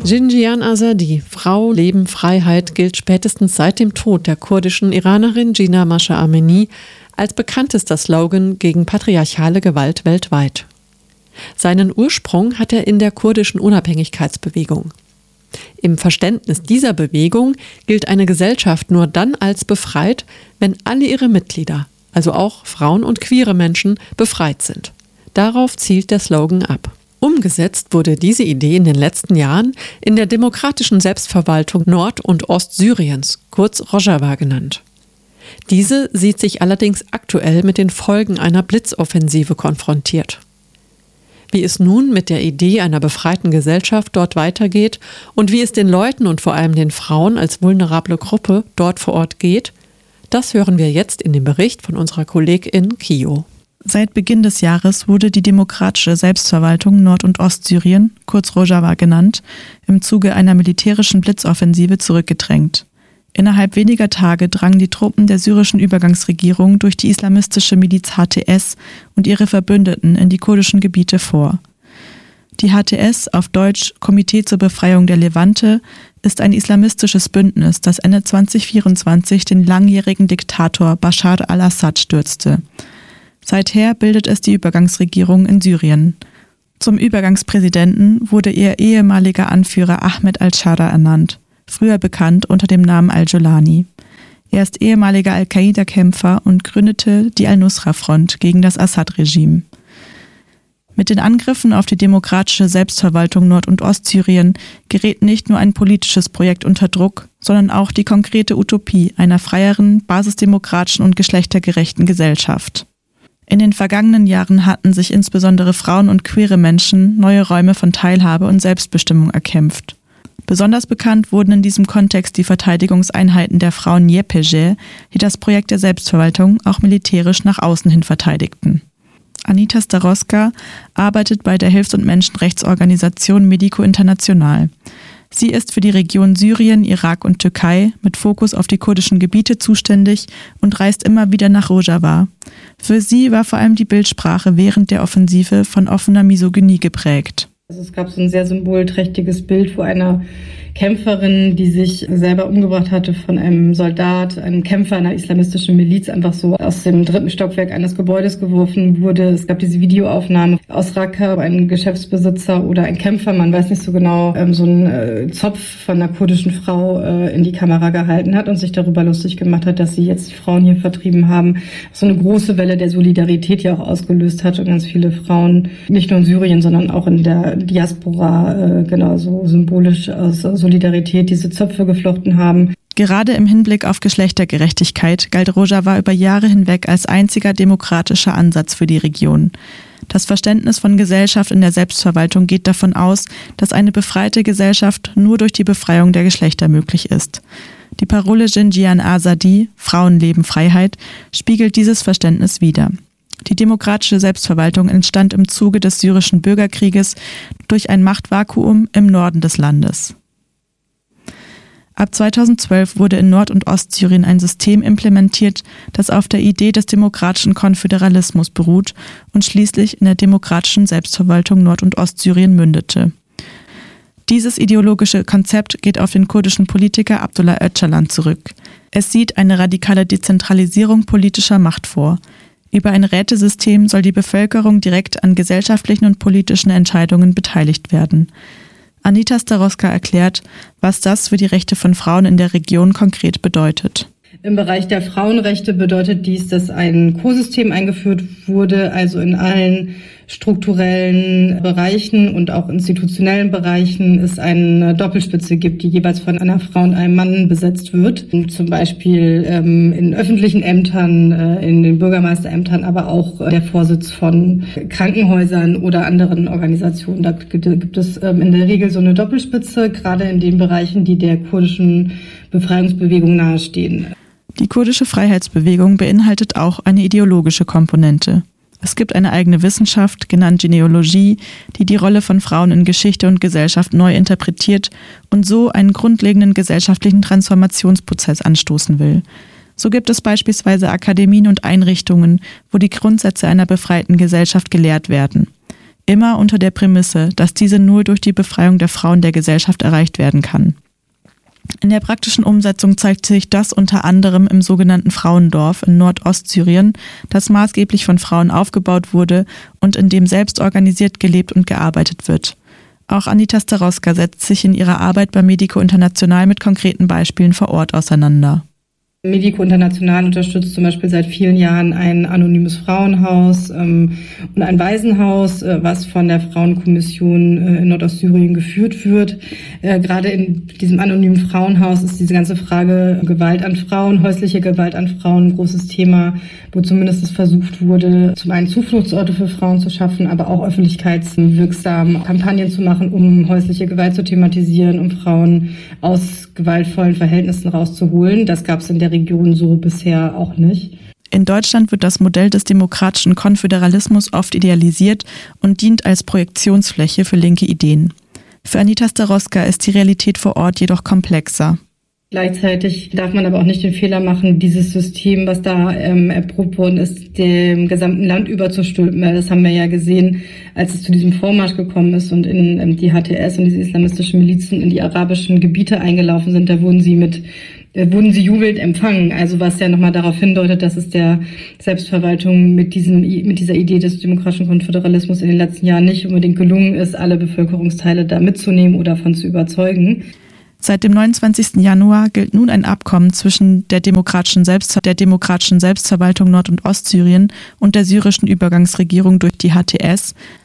Jinjian Azadi, Frau, Leben, Freiheit, gilt spätestens seit dem Tod der kurdischen Iranerin Jina Mahsa Amini als bekanntester Slogan gegen patriarchale Gewalt weltweit. Seinen Ursprung hat er in der kurdischen Unabhängigkeitsbewegung. Im Verständnis dieser Bewegung gilt eine Gesellschaft nur dann als befreit, wenn alle ihre Mitglieder, also auch Frauen und queere Menschen, befreit sind. Darauf zielt der Slogan ab. Umgesetzt wurde diese Idee in den letzten Jahren in der demokratischen Selbstverwaltung Nord- und Ostsyriens, kurz Rojava genannt. Diese sieht sich allerdings aktuell mit den Folgen einer Blitzoffensive konfrontiert. Wie es nun mit der Idee einer befreiten Gesellschaft dort weitergeht und wie es den Leuten und vor allem den Frauen als vulnerable Gruppe dort vor Ort geht, das hören wir jetzt in dem Bericht von unserer Kollegin Kio. Seit Beginn des Jahres wurde die demokratische Selbstverwaltung Nord- und Ostsyrien, kurz Rojava genannt, im Zuge einer militärischen Blitzoffensive zurückgedrängt. Innerhalb weniger Tage drangen die Truppen der syrischen Übergangsregierung durch die islamistische Miliz HTS und ihre Verbündeten in die kurdischen Gebiete vor. Die HTS, auf Deutsch Komitee zur Befreiung der Levante, ist ein islamistisches Bündnis, das Ende 2024 den langjährigen Diktator Bashar al-Assad stürzte. Seither bildet es die Übergangsregierung in Syrien. Zum Übergangspräsidenten wurde ihr ehemaliger Anführer Ahmed al-Shara ernannt, früher bekannt unter dem Namen al-Jolani. Er ist ehemaliger Al-Qaida-Kämpfer und gründete die Al-Nusra-Front gegen das Assad-Regime. Mit den Angriffen auf die demokratische Selbstverwaltung Nord- und Ostsyrien gerät nicht nur ein politisches Projekt unter Druck, sondern auch die konkrete Utopie einer freieren, basisdemokratischen und geschlechtergerechten Gesellschaft. In den vergangenen Jahren hatten sich insbesondere Frauen und queere Menschen neue Räume von Teilhabe und Selbstbestimmung erkämpft. Besonders bekannt wurden in diesem Kontext die Verteidigungseinheiten der Frauen YPG, die das Projekt der Selbstverwaltung auch militärisch nach außen hin verteidigten. Anita Staroska arbeitet bei der Hilfs- und Menschenrechtsorganisation Medico International. Sie ist für die Region Syrien, Irak und Türkei mit Fokus auf die kurdischen Gebiete zuständig und reist immer wieder nach Rojava. Für sie war vor allem die Bildsprache während der Offensive von offener Misogynie geprägt. Also es gab so ein sehr symbolträchtiges Bild, wo eine Kämpferin, die sich selber umgebracht hatte, von einem Soldat, einem Kämpfer einer islamistischen Miliz, einfach so aus dem 3. Stockwerk eines Gebäudes geworfen wurde. Es gab diese Videoaufnahme aus Raqqa, ein Geschäftsbesitzer oder ein Kämpfer, man weiß nicht so genau, so einen Zopf von einer kurdischen Frau in die Kamera gehalten hat und sich darüber lustig gemacht hat, dass sie jetzt die Frauen hier vertrieben haben. So eine große Welle der Solidarität ja auch ausgelöst hat und ganz viele Frauen, nicht nur in Syrien, sondern auch in der Diaspora, genauso symbolisch aus Solidarität diese Zöpfe geflochten haben. Gerade im Hinblick auf Geschlechtergerechtigkeit galt Rojava über Jahre hinweg als einziger demokratischer Ansatz für die Region. Das Verständnis von Gesellschaft in der Selbstverwaltung geht davon aus, dass eine befreite Gesellschaft nur durch die Befreiung der Geschlechter möglich ist. Die Parole Jinjian Azadi, Frauen, Leben, Freiheit, spiegelt dieses Verständnis wider. Die demokratische Selbstverwaltung entstand im Zuge des syrischen Bürgerkrieges durch ein Machtvakuum im Norden des Landes. Ab 2012 wurde in Nord- und Ostsyrien ein System implementiert, das auf der Idee des demokratischen Konföderalismus beruht und schließlich in der demokratischen Selbstverwaltung Nord- und Ostsyrien mündete. Dieses ideologische Konzept geht auf den kurdischen Politiker Abdullah Öcalan zurück. Es sieht eine radikale Dezentralisierung politischer Macht vor. Über ein Rätesystem soll die Bevölkerung direkt an gesellschaftlichen und politischen Entscheidungen beteiligt werden. Anita Staroska erklärt, was das für die Rechte von Frauen in der Region konkret bedeutet. Im Bereich der Frauenrechte bedeutet dies, dass ein Co-System eingeführt wurde, also in allen strukturellen Bereichen und auch institutionellen Bereichen es eine Doppelspitze gibt, die jeweils von einer Frau und einem Mann besetzt wird. Zum Beispiel in öffentlichen Ämtern, in den Bürgermeisterämtern, aber auch der Vorsitz von Krankenhäusern oder anderen Organisationen. Da gibt es in der Regel so eine Doppelspitze, gerade in den Bereichen, die der kurdischen Befreiungsbewegung nahestehen. Die kurdische Freiheitsbewegung beinhaltet auch eine ideologische Komponente. Es gibt eine eigene Wissenschaft, genannt Genealogie, die die Rolle von Frauen in Geschichte und Gesellschaft neu interpretiert und so einen grundlegenden gesellschaftlichen Transformationsprozess anstoßen will. So gibt es beispielsweise Akademien und Einrichtungen, wo die Grundsätze einer befreiten Gesellschaft gelehrt werden. Immer unter der Prämisse, dass diese nur durch die Befreiung der Frauen der Gesellschaft erreicht werden kann. In der praktischen Umsetzung zeigt sich das unter anderem im sogenannten Frauendorf in Nordostsyrien, das maßgeblich von Frauen aufgebaut wurde und in dem selbst organisiert gelebt und gearbeitet wird. Auch Anita Staroska setzt sich in ihrer Arbeit bei Medico International mit konkreten Beispielen vor Ort auseinander. Medico International unterstützt zum Beispiel seit vielen Jahren ein anonymes Frauenhaus und ein Waisenhaus, was von der Frauenkommission in Nordostsyrien geführt wird. Gerade in diesem anonymen Frauenhaus ist diese ganze Frage Gewalt an Frauen, häusliche Gewalt an Frauen ein großes Thema, wo zumindest versucht wurde, zum einen Zufluchtsorte für Frauen zu schaffen, aber auch öffentlichkeitswirksam Kampagnen zu machen, um häusliche Gewalt zu thematisieren, um Frauen aus gewaltvollen Verhältnissen rauszuholen. Das gab es in der Region so bisher auch nicht. In Deutschland wird das Modell des demokratischen Konföderalismus oft idealisiert und dient als Projektionsfläche für linke Ideen. Für Anita Staroska ist die Realität vor Ort jedoch komplexer. Gleichzeitig darf man aber auch nicht den Fehler machen, dieses System, was da erprobt worden ist, dem gesamten Land überzustülpen. Das haben wir ja gesehen, als es zu diesem Vormarsch gekommen ist und in die HTS und diese islamistischen Milizen in die arabischen Gebiete eingelaufen sind. Da wurden sie jubelnd empfangen. Also was ja nochmal darauf hindeutet, dass es der Selbstverwaltung mit dieser Idee des demokratischen Konföderalismus in den letzten Jahren nicht unbedingt gelungen ist, alle Bevölkerungsteile da mitzunehmen oder davon zu überzeugen. Seit dem 29. Januar gilt nun ein Abkommen zwischen der demokratischen Selbstverwaltung Nord- und Ostsyrien und der syrischen Übergangsregierung durch die HTS,